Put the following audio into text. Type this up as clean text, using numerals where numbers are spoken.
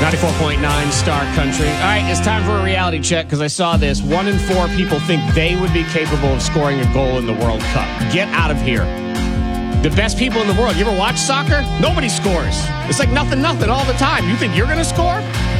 94.9 Star Country. All right, it's time for a reality check because I saw this. 1 in 4 people think they would be capable of scoring a goal in the World Cup. Get out of here. The best people in the world. You ever watch soccer? Nobody scores. It's like nothing all the time. You think you're going to score?